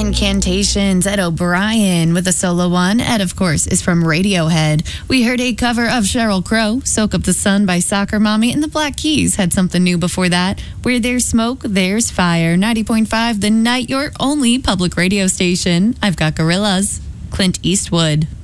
Incantations, Ed O'Brien with a solo one. Ed, of course, is from Radiohead. We heard a cover of Sheryl Crow, Soak Up the Sun by Soccer Mommy, and the Black Keys had something new before that. Where there's smoke, there's fire. 90.5, The Night, your only public radio station. I've got Gorillaz. Clint Eastwood.